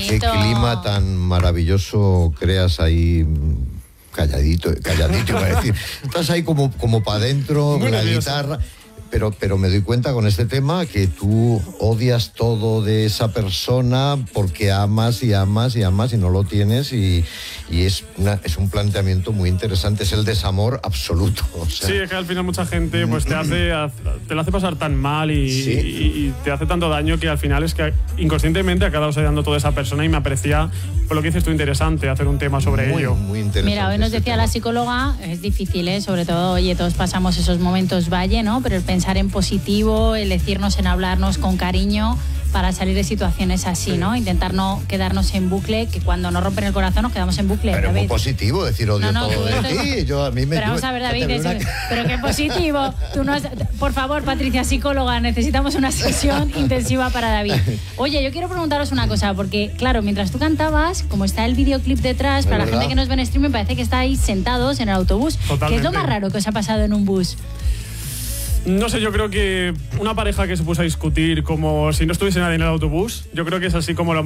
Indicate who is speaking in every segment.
Speaker 1: qué clima tan maravilloso creas ahí. Calladito iba a decir. Estás ahí como para adentro, la guitarra. Pero me doy cuenta con este tema que tú odias todo de esa persona porque amas y no lo tienes y es un planteamiento muy interesante, es el desamor absoluto. O sea.
Speaker 2: Sí, es que al final mucha gente pues te lo hace pasar tan mal y te hace tanto daño que al final es que inconscientemente acabas odiando a toda esa persona y me parecía, por lo que dices tú, interesante hacer un tema sobre ello.
Speaker 1: Muy interesante.
Speaker 3: Mira, hoy nos decía la psicóloga, es difícil, sobre todo, oye, todos pasamos esos momentos valle, ¿no? Pero el pensar en positivo, el decirnos, en hablarnos con cariño para salir de situaciones así, ¿no? Intentar no quedarnos en bucle, que cuando nos rompen el corazón nos quedamos en bucle.
Speaker 1: Pero
Speaker 3: David.
Speaker 1: muy positivo decir odio todo de ti.
Speaker 3: Pero vamos a ver, David, pero qué positivo. Por favor, Patricia, psicóloga, necesitamos una sesión intensiva para David. Oye, yo quiero preguntaros una cosa, porque claro, mientras tú cantabas, como está el videoclip detrás, para la gente que nos ve en streaming, parece que estáis sentados en el autobús.
Speaker 2: Totalmente.
Speaker 3: ¿Qué es lo más raro que os ha pasado en un bus?
Speaker 2: No sé, yo creo que una pareja que se puso a discutir como si no estuviese nadie en el autobús, yo creo que es así como lo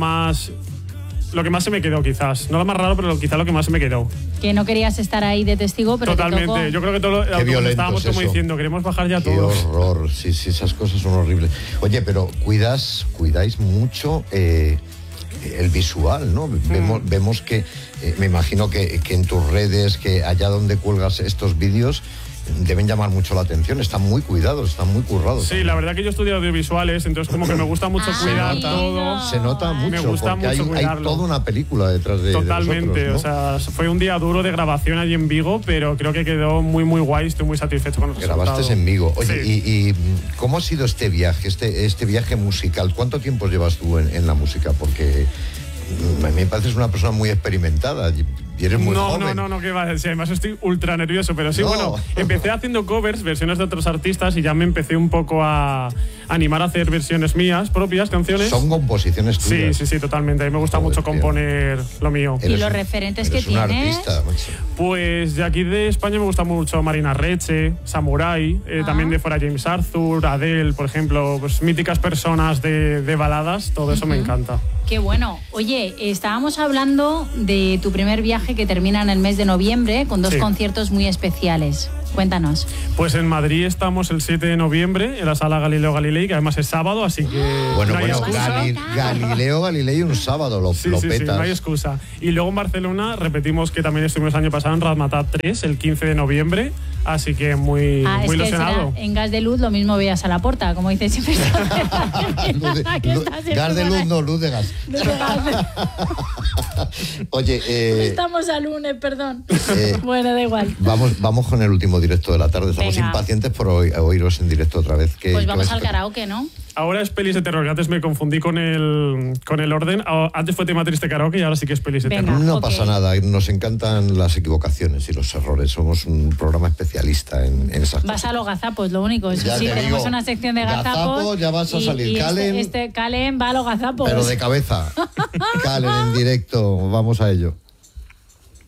Speaker 2: que más se me quedó, quizás. No lo más raro, pero quizás lo que más se me quedó.
Speaker 3: Que no querías estar ahí de testigo, pero
Speaker 2: totalmente.
Speaker 3: Te tocó.
Speaker 2: Yo creo que todo el autobús estábamos como diciendo, queremos bajar ya todos.
Speaker 1: Qué horror, sí, esas cosas son horribles. Oye, pero cuidáis mucho el visual, ¿no? Vemos que, me imagino que en tus redes, que allá donde cuelgas estos vídeos, deben llamar mucho la atención, están muy cuidados, están muy currados.
Speaker 2: Sí, la verdad que yo estudio audiovisuales, entonces como que me gusta mucho cuidar todo.
Speaker 1: Se nota mucho,
Speaker 2: me gusta
Speaker 1: porque
Speaker 2: mucho
Speaker 1: hay toda una película detrás de
Speaker 2: Totalmente,
Speaker 1: ¿no?
Speaker 2: O sea, fue un día duro de grabación allí en Vigo, pero creo que quedó muy, muy guay, estoy muy satisfecho con el resultado.
Speaker 1: Grabaste en Vigo. Oye,
Speaker 2: sí.
Speaker 1: ¿y cómo ha sido este viaje, este viaje musical? ¿Cuánto tiempo llevas tú en la música? Porque a mí me pareces una persona muy experimentada. Y eres muy joven.
Speaker 2: No, que va a decir. Además estoy ultra nervioso, pero sí, bueno, empecé haciendo covers, versiones de otros artistas y ya me empecé un poco a animar a hacer versiones mías, propias, canciones.
Speaker 1: Son composiciones tuyas.
Speaker 2: Sí, totalmente. A mí me gusta mucho componer lo mío.
Speaker 3: ¿Y los referentes que tienes?
Speaker 1: Artista,
Speaker 2: pues de aquí de España me gusta mucho Marina Reche, Samurai, también de fuera James Arthur, Adele, por ejemplo, pues míticas personas de baladas, todo eso me encanta.
Speaker 3: Qué bueno. Oye, estábamos hablando de tu primer viaje que termina en el mes de noviembre con dos conciertos muy especiales. Cuéntanos.
Speaker 2: Pues en Madrid estamos el 7 de noviembre en la sala Galileo Galilei, que además es sábado, así que
Speaker 1: bueno,
Speaker 2: no hay excusa.
Speaker 1: Galileo Galilei un sábado, lo petas.
Speaker 2: Sí, no hay excusa. Y luego en Barcelona repetimos que también estuvimos el año pasado en Razmataz 3, el 15 de noviembre, así que muy ilusionado.
Speaker 3: En Gas de Luz lo mismo veías a la puerta, como dices siempre.
Speaker 1: Gas de luz, no, luz de gas. Oye,
Speaker 3: estamos a lunes, perdón. Bueno, da igual.
Speaker 1: Vamos con el último directo de la tarde. Estamos impacientes por oíros en directo otra vez.
Speaker 3: Pues vamos al karaoke, ¿no?
Speaker 2: Ahora es pelis de terror, que antes me confundí con el orden. Antes fue tema triste karaoke y ahora sí que es pelis de terror.
Speaker 1: No pasa nada, nos encantan las equivocaciones y los errores. Somos un programa especialista en esas cosas.
Speaker 3: Vas a los gazapos, lo único. Sí, tenemos una sección de gazapos.
Speaker 1: Ya vas a salir.
Speaker 3: Calen va a los gazapos.
Speaker 1: Pero de cabeza. Calen en directo, vamos a ello.